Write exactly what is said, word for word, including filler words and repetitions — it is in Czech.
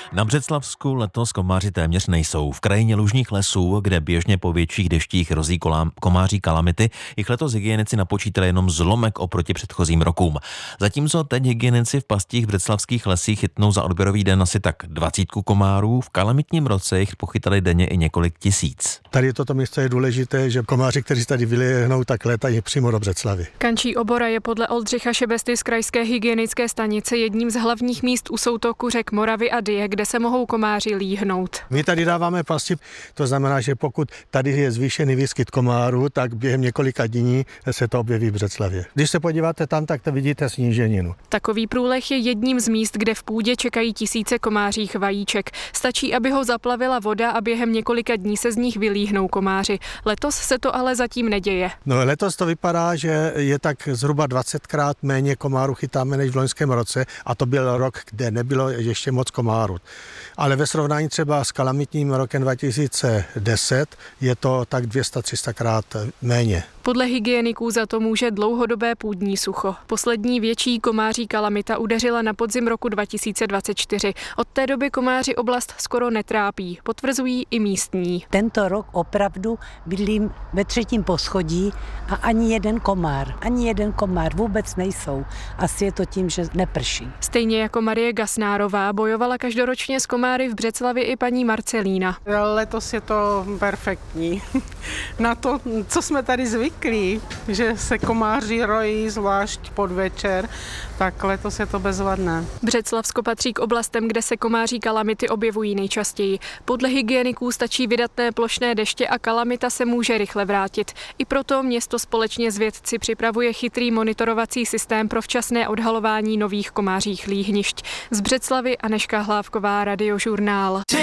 Na Břeclavsku letos komáři téměř nejsou. V krajině lužních lesů, kde běžně po větších deštích hrozí kolám, komáří kalamity, jich letos hygienici napočítali jenom zlomek oproti předchozím rokům. Zatímco teď hygienici v pastích v břeclavských lesích chytnou za odběrový den asi tak dvacítku komárů, v kalamitním roce jich pochytali denně i několik tisíc. Tady toto místo je důležité, že komáři, kteří tady vylehnou, tak létají přímo do Břeclavy. Kančí obora je podle Oldřicha Šebesty z krajské hygienické stanice jedním z hlavních míst u soutoku řek Moravy a Dyje, kde se mohou komáři líhnout. My tady dáváme pasti, to znamená, že pokud tady je zvýšený výskyt komárů, tak během několika dní se to objeví v Břeclavě. Když se podíváte tam, tak to vidíte sníženinu. Takový průleh je jedním z míst, kde v půdě čekají tisíce komářích vajíček. Stačí, aby ho zaplavila voda a během několika dní se z nich vylíhnou komáři. Letos se to ale zatím neděje. No, letos to vypadá, že je tak zhruba dvacetkrát méně komárů chytáme než v loňském roce a to byl rok, kde nebylo ještě moc komárů. Ale ve srovnání třeba s kalamitním rokem dva tisíce deset je to tak dvě stě až tři sta krát méně. Podle hygieniků za to může dlouhodobé půdní sucho. Poslední větší komáří kalamita udeřila na podzim roku dva tisíce dvacet čtyři. Od té doby komáři oblast skoro netrápí, potvrzují i místní. Tento rok opravdu bydlím ve třetím poschodí a ani jeden komár, ani jeden komár vůbec nejsou. Asi je to tím, že neprší. Stejně jako Marie Gasnárová bojovala každoročně s komáry v Břeclavi i paní Marcelína. Letos je to perfektní. Na to, co jsme tady zvyklí, že se komáři rojí zvlášť podvečer, tak letos je to bezvadné. Břeclavsko patří k oblastem, kde se komáří kalamity objevují nejčastěji. Podle hygieniků stačí vydatné plošné deště a kalamita se může rychle vrátit. I proto město společně s vědci připravuje chytrý monitorovací systém pro včasné odhalování nových komářích líhnišť. Z Břeclavy Anežka Hlávková, Radiožurnál.